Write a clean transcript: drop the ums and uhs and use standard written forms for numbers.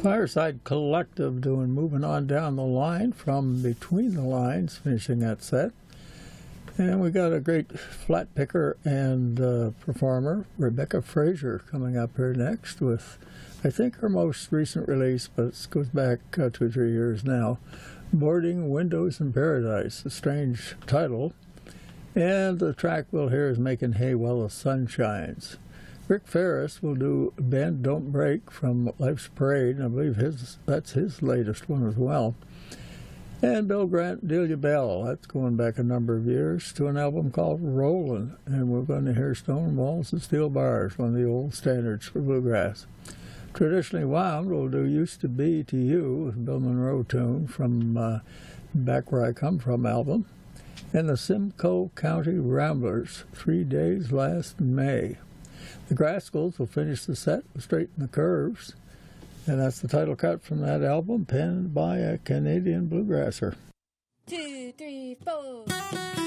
Fireside Collective doing Moving On Down the Line from Between the Lines, finishing that set. And we got a great flat picker and performer, Rebecca Frazier, coming up here next with, I think, her most recent release, but it goes back 2 or 3 years now, Boarding Windows in Paradise, a strange title. And the track we'll hear is Making Hay While the Sun Shines. Rick Ferris will do Bend Don't Break from Life's Parade, and I believe that's his latest one as well. And Bill Grant, Delia Bell, that's going back a number of years, to an album called Rollin', and we're going to hear Stone Walls and Steel Bars, one of the old standards for bluegrass. Traditionally Wound will do Used to Be to You, a Bill Monroe tune from Back Where I Come From album. And the Simcoe County Ramblers, 3 Days Last May. The Grascals will finish the set with Straighten the Curves, and that's the title cut from that album, penned by a Canadian bluegrasser. 2, 3, 4.